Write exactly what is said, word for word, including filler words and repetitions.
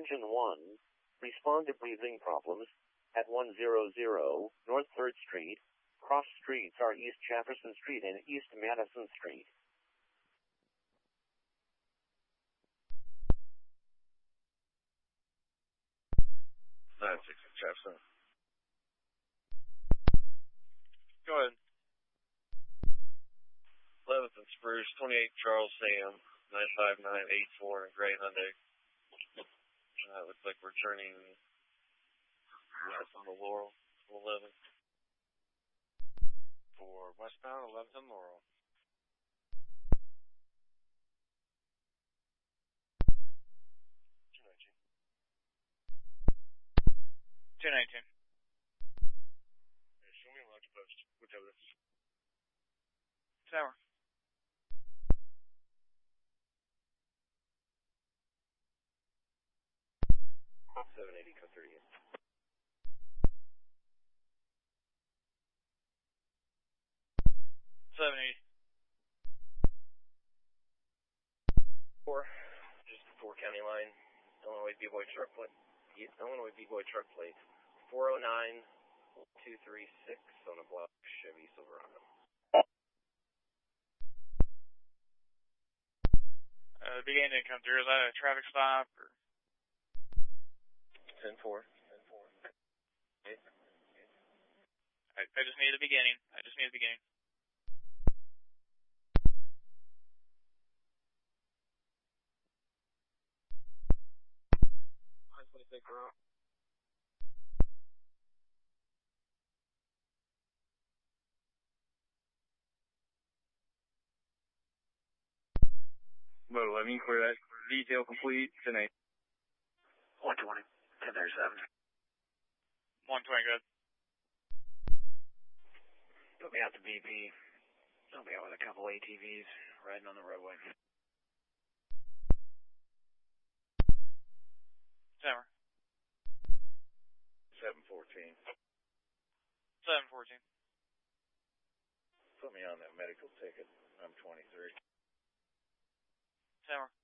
Engine one, respond to breathing problems at one hundred North third Street. Cross streets are East Jefferson Street and East Madison Street. nine six Jefferson. Go ahead. eleventh and Spruce, twenty-eight Charles Sam, nine five nine eight four in Gray Hyundai. Uh, looks like we're turning west on the Laurel, eleven. For westbound, eleventh and Laurel. two nineteen. two nineteen. Hey, show me a rocket post. Whichever this is. Tower. seven eighty, code thirty. seven eighty. Four, just four county line, Illinois B-Boy truck plate, Illinois B-Boy truck plate, four oh nine two three six on a black Chevy Silverado. Uh, the beginning didn't come through. Is that a traffic stop or? ten four. ten four. I, I just need the beginning. I just need the beginning. I twenty-six route. About eleven, clear that. Detail complete, tonight. one twenty, ten thirty-seven. one twenty, good. Put me out to B P. I'll be out with a couple A T Vs riding on the roadway. Tower. seven fourteen. seven fourteen. Put me on that medical ticket. I'm twenty-three. Tower.